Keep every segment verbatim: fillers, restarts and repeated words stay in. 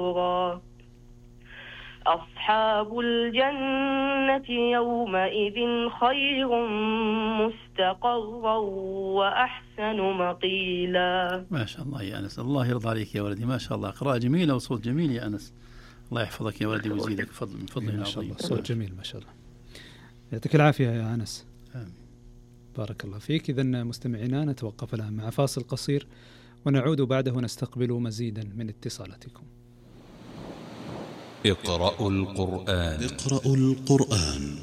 أصحاب الجنة يومئذ خير مستقرا وأحسن مقيلا. ما شاء الله يا أنس، الله يرضى عليك يا ولدي، ما شاء الله، قراءة جميلة وصوت جميل يا أنس، الله يحفظك يا ولدي ويزيدك فضل من فضله ما شاء الله، صوت جميل ما شاء الله، يعطيك العافية يا أنس. آمين. بارك الله فيك. إذن مستمعينا نتوقف الآن مع فاصل قصير ونعود بعده نستقبل مزيدا من اتصالاتكم. اقرأوا القرآن. اقرأوا القرآن.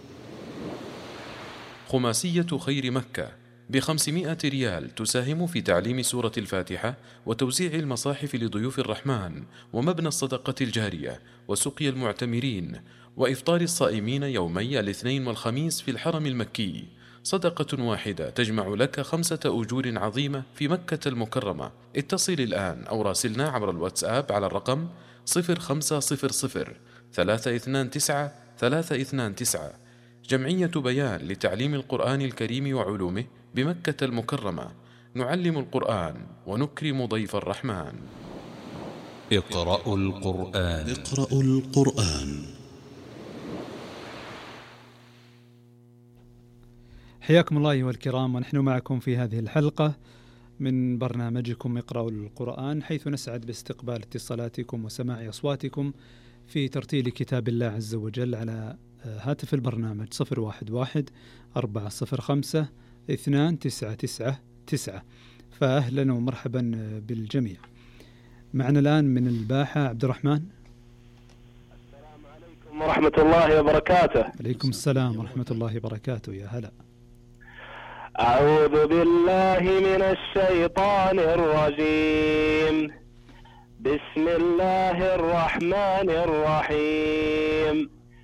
خماسية خير مكة بخمسمائة ريال تساهم في تعليم سورة الفاتحة وتوزيع المصاحف لضيوف الرحمن ومبنى الصدقة الجارية وسقي المعتمرين وإفطار الصائمين يومي الاثنين والخميس في الحرم المكي. صدقة واحدة تجمع لك خمسة أجور عظيمة في مكة المكرمة. اتصل الآن أو راسلنا عبر الواتساب على الرقم صفر خمسة صفر صفر ثلاثة اثنان تسعة ثلاثة اثنان تسعة. جمعية بيان لتعليم القرآن الكريم وعلومه بمكة المكرمة. نعلم القرآن ونكرم ضيف الرحمن. اقرأوا القرآن. اقرأوا القرآن. حياكم الله أيها الكرام، ونحن معكم في هذه الحلقة من برنامجكم اقرأوا القرآن، حيث نسعد باستقبال اتصالاتكم وسماع أصواتكم في ترتيل كتاب الله عز وجل على هاتف البرنامج صفر واحد واحد أربعة صفر خمسة اثنان تسعة تسعة تسعة. فأهلا ومرحبا بالجميع. معنا الآن من الباحة عبد الرحمن. السلام عليكم ورحمة الله وبركاته. عليكم السلام ورحمة الله وبركاته، يا هلا. أعوذ بالله من الشيطان الرجيم. بسم الله الرحمن الرحيم.